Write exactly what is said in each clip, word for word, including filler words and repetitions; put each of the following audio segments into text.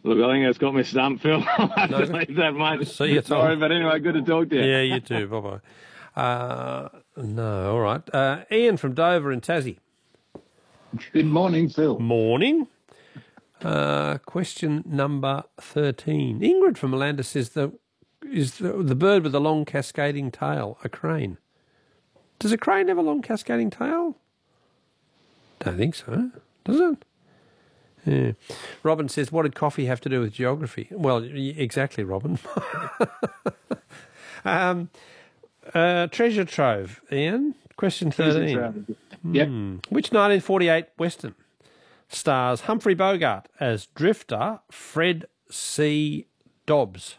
Look, I think that's got me stumped, Phil. I'll have No. to leave that, mate. See you, Tom. Sorry, but anyway, good to talk to you. Yeah, you too. Bye-bye. Uh, no, all right. Uh, Ian from Dover in Tassie. Good morning, Phil. Morning. Uh, question number thirteen. Ingrid from Melanda says the is the, the bird with the long cascading tail a crane? Does a crane have a long cascading tail? Don't think so. Does it? Yeah. Robin says, what did coffee have to do with geography? Well, y- exactly, Robin. um, uh, treasure trove, Ian. Question thirteen. Yep. Hmm. Which nineteen forty-eight Western stars Humphrey Bogart as drifter Fred C. Dobbs?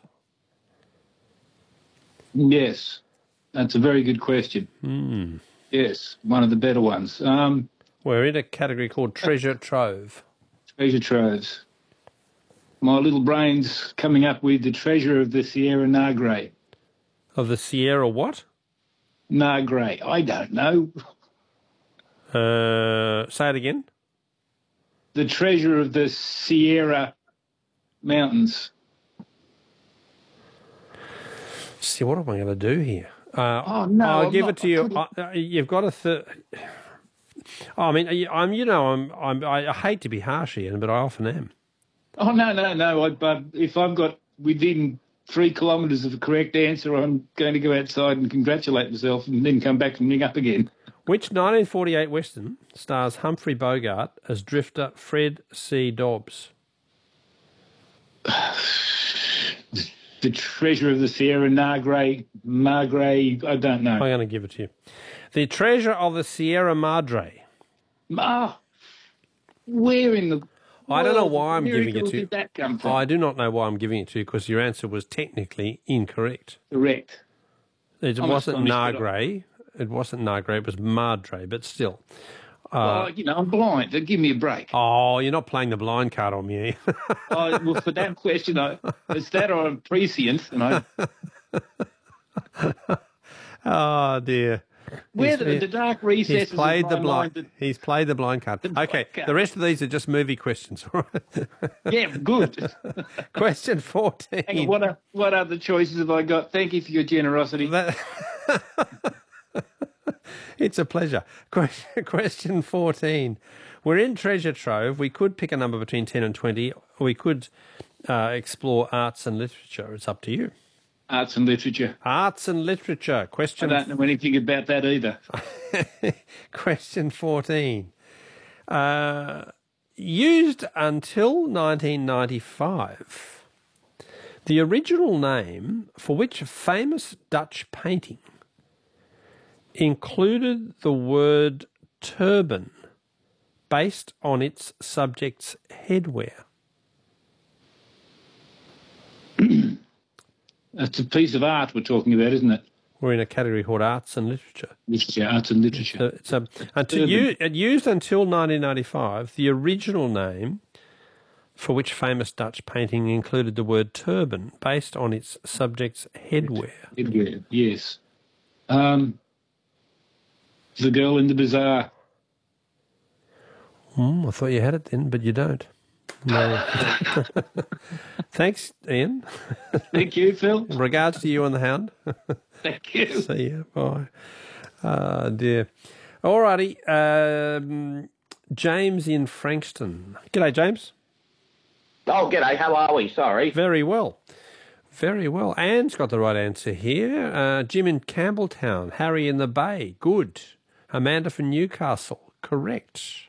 Yes, that's a very good question. Hmm. Yes, one of the better ones. Um, We're in a category called treasure trove. treasure troves. My little brain's coming up with the treasure of the Sierra Madre. Of the Sierra what? Madre. I don't know. Uh, say it again. The treasure of the Sierra Mountains. See, what am I going to do here? Uh, Oh, no, I'll I'm give not- it to you. I, uh, you've got a third. I mean, I- I'm. You know, I'm. I'm. I hate to be harsh, Ian, but I often am. Oh, no, no, no. I, but if I've got within three kilometres of the correct answer, I'm going to go outside and congratulate myself and then come back and ring up again. Which nineteen forty-eight Western stars Humphrey Bogart as drifter Fred C. Dobbs? The treasure of the Sierra Madre, Madre, I don't know. I'm going to give it to you. The treasure of the Sierra Madre. Ah, where in the I don't know world why I'm giving it miracle to you. did that come from? I do not know why I'm giving it to you because your answer was technically incorrect. Correct. It I'm wasn't astonished, but Nagre. It wasn't Nagre. It was Madre, but still. oh, you know, I'm blind. So give me a break. Oh, you're not playing the blind card on me. Oh, well, for that question, I, it's that or I'm prescient. And I, Oh dear. where He's- the, the dark recesses He's played of the my blind. mind. He's played the blind card. Okay, blind card. the rest of these are just movie questions. All right. That, yeah, good. Question Hang on, fourteen. what, are, what other choices have I got? Thank you for your generosity. That- It's a pleasure. Question, question fourteen. We're in Treasure Trove. We could pick a number between ten and twenty. We could uh, explore arts and literature. It's up to you. Arts and literature. Arts and literature. I Question don't know anything about that either. Question fourteen. Uh, used until nineteen ninety-five, the original name for which famous Dutch painting included the word turban based on its subject's headwear. That's a piece of art we're talking about, isn't it? We're in a category called arts and literature. Literature, arts and literature. So it's a, until Turban. you, it used until nineteen ninety-five, the original name for which famous Dutch painting included the word turban based on its subject's headwear. Headwear, yes. Um, the girl in the bazaar. Hmm, I thought you had it then, but you don't. No. Thanks, Ian. Thank you, Phil. Regards to you and the hound. Thank you. See you. Bye. Oh, dear. All righty. Um, James in Frankston. G'day, James. Oh, g'day. How are we? Sorry. Very well. Very well. Anne's got the right answer here. Uh, Jim in Campbelltown. Harry in the Bay. Good. Amanda from Newcastle. Correct.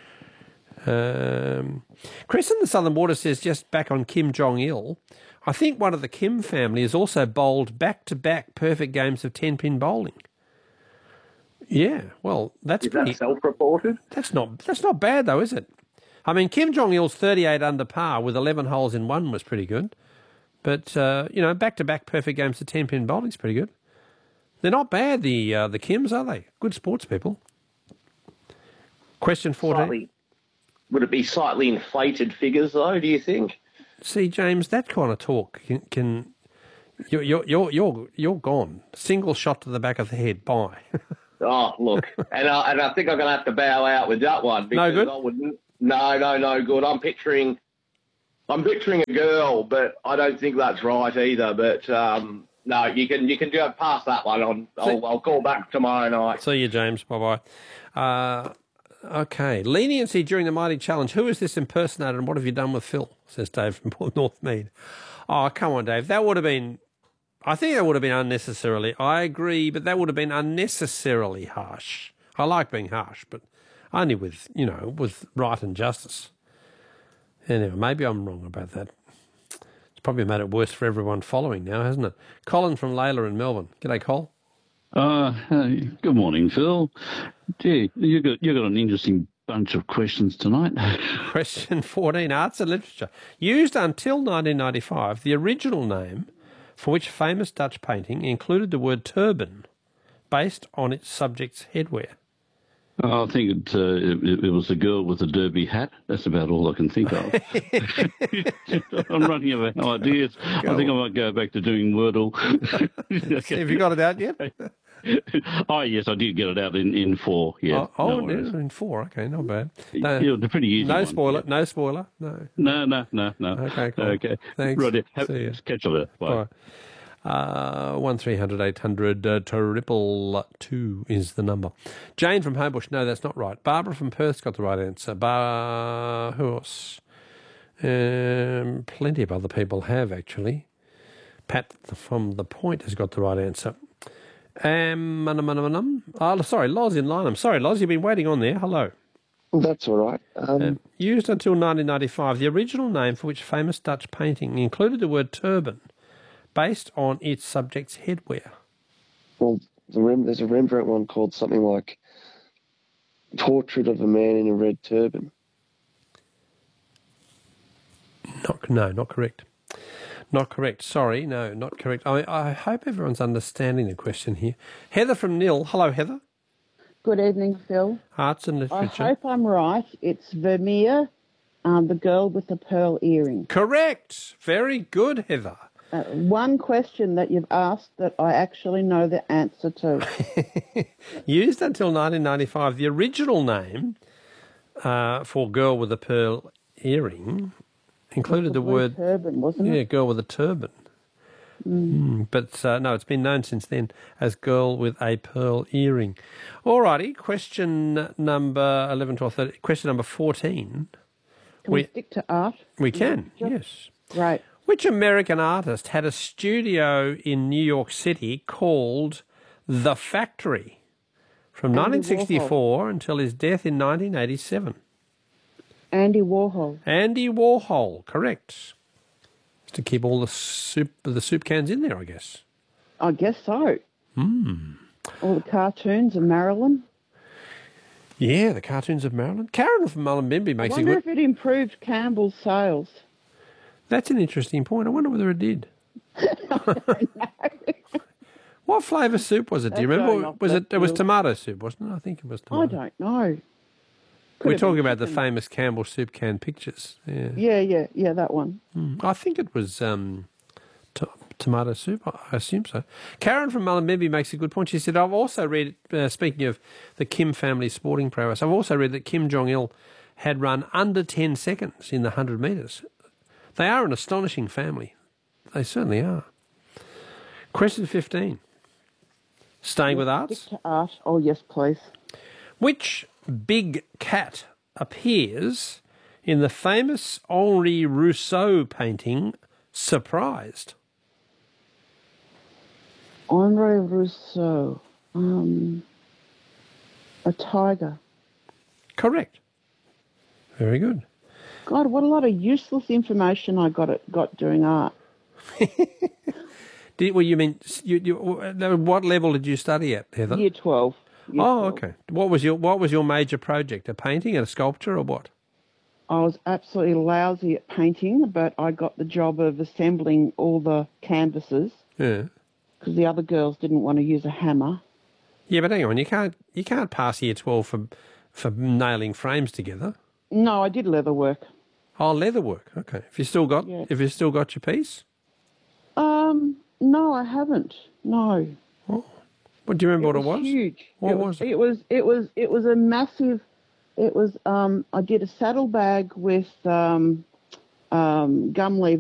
Um, Chris in the Southern Water says, just back on Kim Jong-il, I think one of the Kim family has also bowled back-to-back perfect games of ten-pin bowling. Yeah, well, that's Is pretty... that self-reported? That's not that's not bad, though, is it? I mean, Kim Jong-il's thirty-eight under par with eleven holes in one was pretty good. But, uh, you know, back-to-back perfect games of ten-pin bowling's pretty good. They're not bad, the uh, the Kims, are they? Good sports people. Question fourteen. Slightly, would it be slightly inflated figures, though, do you think? See, James, that kind of talk can... can you're, you're, you're, you're, you're gone. Single shot to the back of the head. Bye. Oh, look, and I, and I think I'm going to have to bow out with that one. No Because good? I wouldn't. No, no, no good. I'm picturing, I'm picturing a girl, but I don't think that's right either. But um, no, you can you can go past that one. On I'll, I'll call back tomorrow night. See you, James. Bye bye. Uh, okay, leniency during the Mighty Challenge. Who is this impersonator, and what have you done with Phil? Says Dave from Port Northmead. Oh, come on, Dave. That would have been. I think that would have been unnecessarily. I agree, but that would have been unnecessarily harsh. I like being harsh, but only with you know with right and justice. Anyway, maybe I'm wrong about that. It's probably made it worse for everyone following now, hasn't it? Colin from Layla in Melbourne. G'day, Col. Uh, hey, good morning, Phil. Gee, you got you got an interesting bunch of questions tonight. Question fourteen, Arts and Literature. Used until nineteen ninety-five, the original name for which famous Dutch painting included the word turban, based on its subject's headwear. I think it, uh, it, it was the girl with the derby hat. That's about all I can think of. I'm running out of ideas. Go I think on. I might go back to doing Wordle. Have you got it out yet? Oh, yes, I did get it out in, in four, yeah. Oh, oh no in four, okay, not bad. No, yeah, they're pretty easy. No one, spoiler, yeah. no spoiler, no. No, no, no, no. Okay, cool. Okay. Thanks. Right, have, See you. Catch you later. Bye. Bye. Uh, one three hundred eight hundred uh, triple two is the number. Jane from Homebush, no, that's not right. Barbara from Perth's got the right answer. Bar who else? Um, plenty of other people have actually. Pat from The Point has got the right answer. Um, um, um, um, um. Oh, sorry, Loz in Lynham. Sorry, Loz, you've been waiting on there. Hello. That's all right. Um, uh, used until nineteen ninety-five, the original name for which famous Dutch painting included the word turban, based on its subject's headwear. Well, the Rem- there's a Rembrandt one called something like Portrait of a Man in a Red Turban. Not, no, not correct. Not correct. Sorry, no, not correct. I, I hope everyone's understanding the question here. Heather from Nil. Hello, Heather. Good evening, Phil. Arts and Literature. I hope I'm right. It's Vermeer, um, the girl with the pearl earring. Correct. Very good, Heather. Uh, one question that you've asked that I actually know the answer to. Used until nineteen ninety-five, the original name uh, for girl with a pearl earring included the, the word turban, wasn't yeah, it? girl with a turban. Mm. Mm, but uh, no, it's been known since then as girl with a pearl earring. All righty, question number eleven, twelve, thirteen. Question number fourteen. Can we, we stick to art? We can, yes. Right. Which American artist had a studio in New York City called The Factory from Andy nineteen sixty-four Warhol. until his death in nineteen eighty-seven? Andy Warhol. Andy Warhol, correct. To keep all the soup the soup cans in there, I guess. I guess so. Hmm. All the cartoons of Marilyn. Yeah, the cartoons of Marilyn. Karen from Mullumbimby makes I a wonder good... if it improved Campbell's sales. That's an interesting point. I wonder whether it did. I don't know. What flavour soup was it? Do you That's remember? going off Was it? left It was field. tomato soup, wasn't it? I think it was tomato. I don't know. Could We're have talking been about the chicken. famous Campbell soup can pictures. Yeah. Yeah, yeah, yeah, that one. Mm. I think it was um, to- tomato soup. I I assume so. Karen from Mullumbimby makes a good point. She said, I've also read, uh, speaking of the Kim family sporting prowess, I've also read that Kim Jong-il had run under ten seconds in the one hundred metres. They are an astonishing family. They certainly are. Question fifteen. Staying with arts. Stick to art. Oh, yes, please. Which big cat appears in the famous Henri Rousseau painting, Surprised? Henri Rousseau. Um, a tiger. Correct. Very good. God, what a lot of useless information I got it, got doing art. Did, well, you mean, you, you, what level did you study at, Heather? Year twelve. Year Oh, twelve. okay. What was your What was your major project? A painting, a sculpture, or what? I was absolutely lousy at painting, but I got the job of assembling all the canvases Yeah. because the other girls didn't want to use a hammer. Yeah, but hang on, you can't you can't pass year twelve for for nailing frames together. No, I did leather work. Oh, leather work. Okay. If you still got Yeah. if you still got your piece. Um, no, I haven't. No. Oh. What do you remember It what it was? Huge. What it was it? It was. It was. It was a massive. It was. Um, I did a saddlebag with um, um, gum leaf